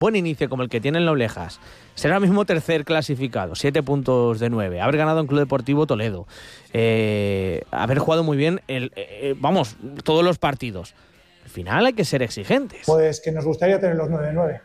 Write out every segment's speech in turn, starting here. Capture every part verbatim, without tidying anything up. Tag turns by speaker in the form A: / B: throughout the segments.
A: buen inicio como el que tiene el Noblejas, ser ahora mismo tercer clasificado, siete puntos de nueve, haber ganado en Club Deportivo Toledo, eh, haber jugado muy bien, el, eh, vamos, todos los partidos. Al final hay que ser exigentes.
B: Pues que nos gustaría tener los nueve nueve.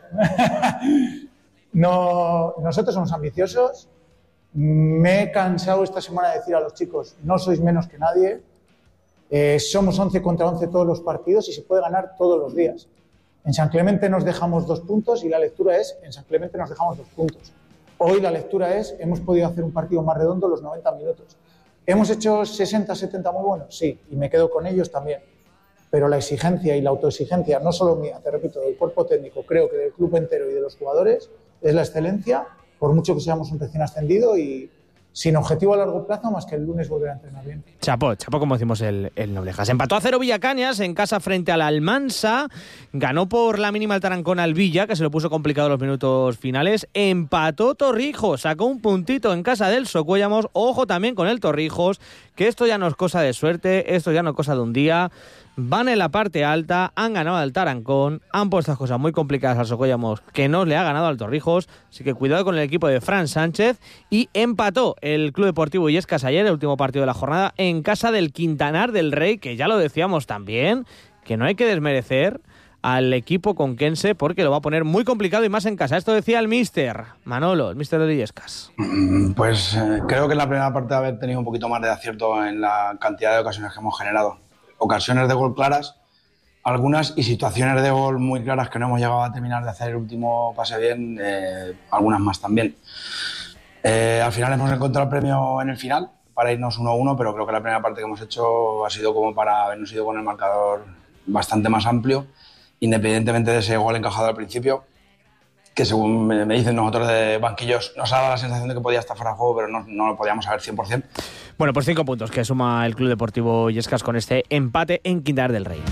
B: No, nosotros somos ambiciosos. Me he cansado esta semana de decir a los chicos, no sois menos que nadie. Eh, somos once contra once todos los partidos y se puede ganar todos los días. En San Clemente nos dejamos dos puntos y la lectura es, en San Clemente nos dejamos dos puntos. Hoy la lectura es, hemos podido hacer un partido más redondo los noventa minutos. ¿Hemos hecho sesenta setenta muy buenos? Sí, y me quedo con ellos también. Pero la exigencia y la autoexigencia, no solo mía, te repito, del cuerpo técnico, creo que del club entero y de los jugadores, es la excelencia, por mucho que seamos un recién ascendido y sin objetivo a largo plazo más que el lunes volver a entrenar bien.
A: Chapó, chapó como decimos el, el Noblejas. Empató a cero Villacañas en casa frente al Almansa, ganó por la mínima el Tarancón al Villa, que se lo puso complicado los minutos finales, empató Torrijos, sacó un puntito en casa del Socuéllamos, ojo también con el Torrijos, que esto ya no es cosa de suerte, esto ya no es cosa de un día. Van en la parte alta, han ganado al Tarancón, han puesto las cosas muy complicadas al Socuéllamos, que no le ha ganado al Torrijos, así que cuidado con el equipo de Fran Sánchez. Y empató el Club Deportivo Illescas ayer, el último partido de la jornada, en casa del Quintanar del Rey, que ya lo decíamos también, que no hay que desmerecer al equipo conquense porque lo va a poner muy complicado y más en casa. Esto decía el míster Manolo, el míster de Illescas.
C: Pues eh, creo que en la primera parte de haber tenido un poquito más de acierto en la cantidad de ocasiones que hemos generado. Ocasiones de gol claras, algunas, y situaciones de gol muy claras que no hemos llegado a terminar de hacer el último pase bien, eh, algunas más también. Eh, al final hemos encontrado el premio en el final para irnos uno a uno, pero creo que la primera parte que hemos hecho ha sido como para habernos ido con el marcador bastante más amplio, independientemente de ese gol encajado al principio, que según me dicen nosotros de banquillos nos ha dado la sensación de que podía estar fuera de juego, pero no, no lo podíamos saber cien por ciento.
A: Bueno, pues cinco puntos que suma el Club Deportivo Illescas con este empate en Quintanar del Rey.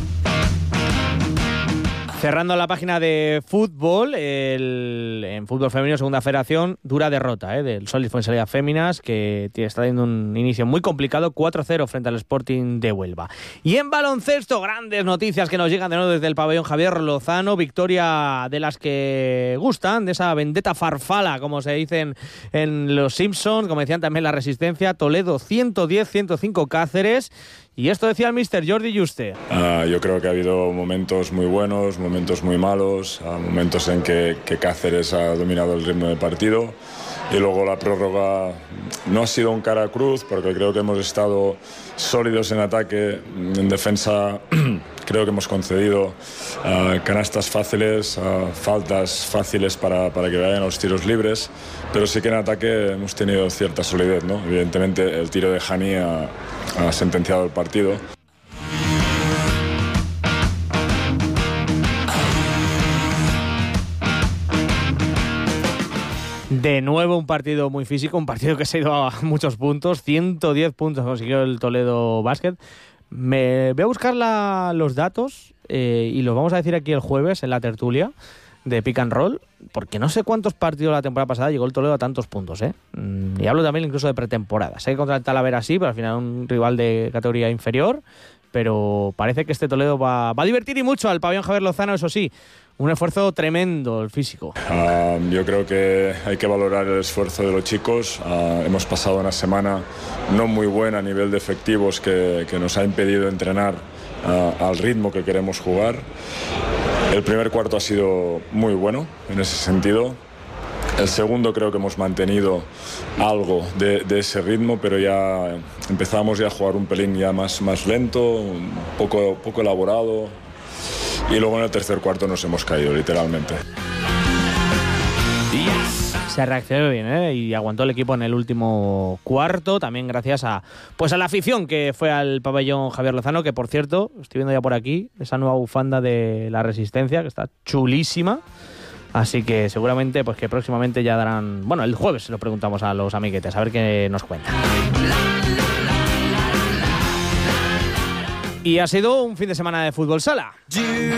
A: Cerrando la página de fútbol, el, en fútbol femenino, segunda federación, dura derrota ¿eh? del Solid Fuensalida Féminas, que está teniendo un inicio muy complicado, cuatro cero frente al Sporting de Huelva. Y en baloncesto, grandes noticias que nos llegan de nuevo desde el pabellón Javier Lozano, victoria de las que gustan, de esa vendetta farfala, como se dicen en los Simpsons, como decían también la Resistencia, Toledo ciento diez ciento cinco Cáceres. Y esto decía el míster Jordi Juste.
D: Uh, yo creo que ha habido momentos muy buenos, momentos muy malos, uh, momentos en que, que Cáceres ha dominado el ritmo del partido y luego la prórroga no ha sido un cara cruz porque creo que hemos estado sólidos en ataque, en defensa creo que hemos concedido uh, canastas fáciles, uh, faltas fáciles para, para que vayan a los tiros libres, pero sí que en ataque hemos tenido cierta solidez, ¿no? Evidentemente el tiro de Hani ha, ha sentenciado el partido.
A: De nuevo un partido muy físico, un partido que se ha ido a muchos puntos, ciento diez puntos consiguió el Toledo Basket. Me voy a buscar la, los datos eh, y los vamos a decir aquí el jueves en la tertulia de Pick and Roll, porque no sé cuántos partidos la temporada pasada llegó el Toledo a tantos puntos, ¿eh? Y hablo también incluso de pretemporada. Sé que contra el Talavera sí, pero al final un rival de categoría inferior, pero parece que este Toledo va, va a divertir y mucho al pabellón Javier Lozano, eso sí. Un esfuerzo tremendo el físico.
D: Uh, yo creo que hay que valorar el esfuerzo de los chicos. Uh, hemos pasado una semana no muy buena a nivel de efectivos que, que nos ha impedido entrenar uh, al ritmo que queremos jugar. El primer cuarto ha sido muy bueno en ese sentido. El segundo creo que hemos mantenido algo de, de ese ritmo, pero ya empezamos ya a jugar un pelín ya más, más lento, un poco, poco elaborado. Y luego en el tercer cuarto nos hemos caído, literalmente.
A: Se reaccionó bien, ¿eh? Y aguantó el equipo en el último cuarto, también gracias a pues a la afición que fue al pabellón Javier Lozano, que por cierto, estoy viendo ya por aquí, esa nueva bufanda de la Resistencia, que está chulísima. Así que seguramente pues que próximamente ya darán... Bueno, el jueves se lo preguntamos a los amiguetes, a ver qué nos cuentan. Y ha sido un fin de semana de fútbol sala.